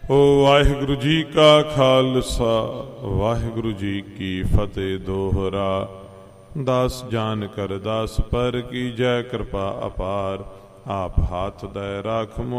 ਵਾਹਿਗੁਰੂ ਜੀ ਕਾ ਖਾਲਸਾ ਵਾਹਿਗੁਰੂ ਜੀ ਕੀ ਫਤਿਹ। ਦੋਹਰਾ ਦਾਸ ਜਾਨ ਕਰ ਦਾਸ ਪਰ, ਕੀਜੈ ਕਿਰਪਾ ਅਪਾਰ। ਆਪ ਹਾਥ ਦੈ ਰਾਖ